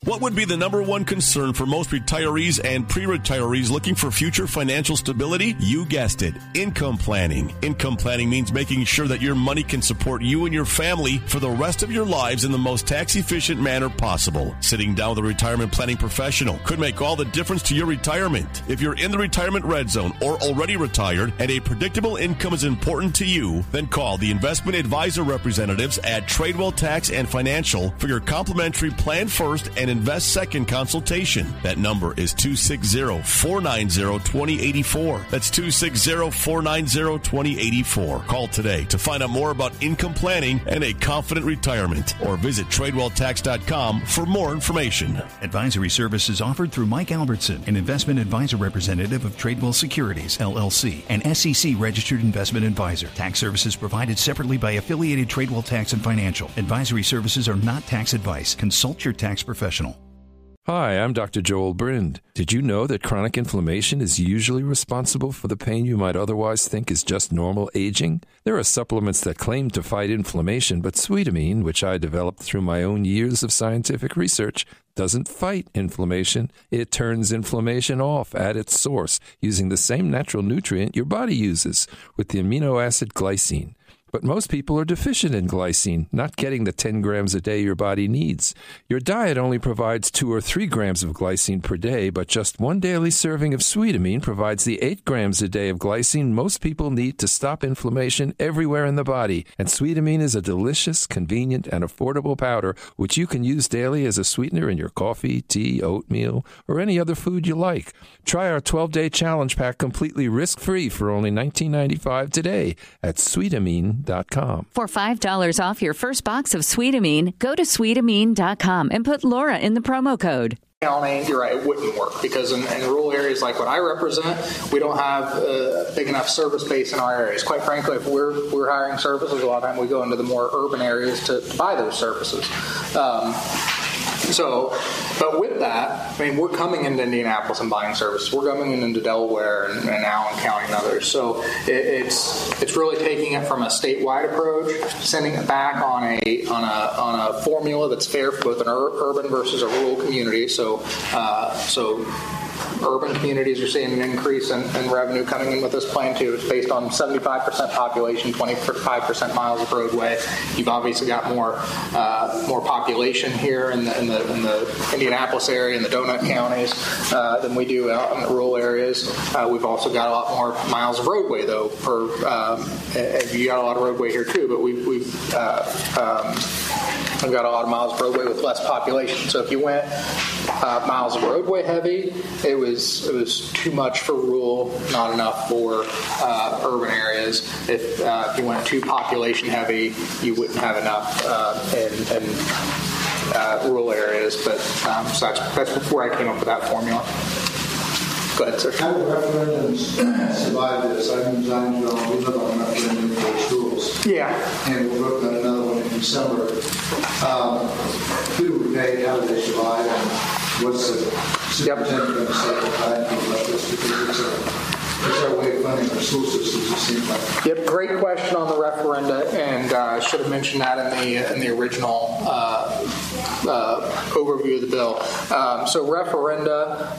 What would be the number one concern for most retirees and pre-retirees looking for future financial stability? You guessed it, income planning. Income planning means making sure that your money can support you and your family for the rest of your lives in the most tax-efficient manner possible. Sitting down with a retirement planning professional could make all the difference to your retirement. If you're in the retirement red zone or already retired and a predictable income is important to you, then call the investment advisor representatives at Tradewell Tax and Financial for your complimentary Plan First and Invest Second consultation. That number is 260-490-2084. That's 260-490-2084. Call today to find out more about income planning and a confident retirement, or visit TradewellTax.com for more information. Advisory services offered through Mike Albertson, an investment advisor representative of Tradewell Securities, LLC, an SEC-registered investment advisor. Tax services provided separately by affiliated Tradewell Tax and Financial. Advisory services are not tax advice. Consult your tax professional. Hi, I'm Dr. Joel Brind. Did you know that chronic inflammation is usually responsible for the pain you might otherwise think is just normal aging? There are supplements that claim to fight inflammation, but Sweetamine, which I developed through my own years of scientific research, doesn't fight inflammation. It turns inflammation off at its source using the same natural nutrient your body uses, with the amino acid glycine. But most people are deficient in glycine, not getting the 10 grams a day your body needs. Your diet only provides 2 or 3 grams of glycine per day, but just one daily serving of Sweetamine provides the 8 grams a day of glycine most people need to stop inflammation everywhere in the body. And Sweetamine is a delicious, convenient, and affordable powder which you can use daily as a sweetener in your coffee, tea, oatmeal, or any other food you like. Try our 12-day challenge pack completely risk-free for only $19.95 today at Sweetamine.com. For $5 off your first box of Sweetamine, go to Sweetamine.com and put Laura in the promo code. County, you're right, it wouldn't work because in rural areas like what I represent, we don't have a big enough service base in our areas. Quite frankly, if we're hiring services, a lot of time we go into the more urban areas to buy those services. But with that, I mean, we're coming into Indianapolis and buying services. We're coming into Delaware and Allen County and others. So it's really taking it from a statewide approach, sending it back on a formula that's fair for both an urban versus a rural community. So urban communities are seeing an increase in revenue coming in with this plan too. It's based on 75% population, 25% miles of roadway. You've obviously got more population here in the Indianapolis area and the donut counties than we do out in the rural areas. We've also got a lot more miles of roadway though. You got a lot of roadway here too, but we've got a lot of miles of roadway with less population. So if you went miles of roadway heavy, it was too much for rural, not enough for urban areas. If you went too population heavy, you wouldn't have enough in rural areas. But so that's before I came up with that formula. Go ahead, sir. How do referendums survive this? I mean, we live on a referendum for schools. Yeah. And we're looking at another one in December. Who do we pay? How do they survive? And what's the superintendent going to say about this? Because it's our way of funding our school systems, it seems like. Yep, great question on the referenda, and I should have mentioned that in the original overview of the bill. So referenda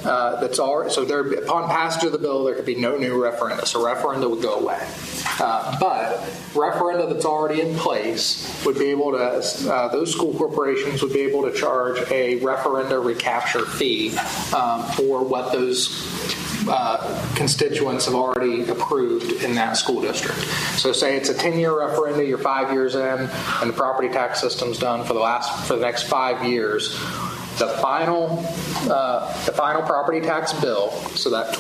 upon passage of the bill, there could be no new referenda. So referenda would go away. But referenda that's already in place would be able to, those school corporations would be able to charge a referenda recapture fee for what those constituents have already approved in that school district. So say it's a 10-year referenda, you're 5 years in, and the property tax system's done for the next 5 years. The final property tax bill, so that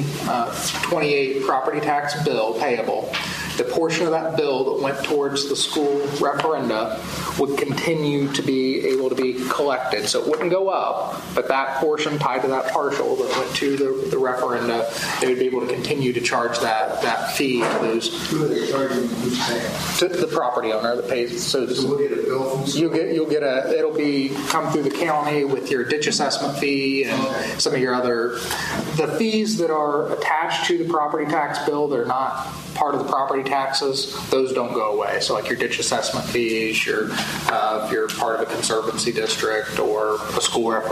28 property tax bill payable, the portion of that bill that went towards the school referenda would continue to be able to be collected. So it wouldn't go up, but that portion tied to that partial that went to the referenda, they would be able to continue to charge that fee to those. Who are they charging? Who's paying? To the property owner that pays. So we'll get a bill from it'll come through the county with your ditch assessment fee and some of your other the fees that are attached to the property tax bill. They're not part of the property taxes. Those don't go away. So like your ditch assessment fees, if you're part of a conservancy district or a school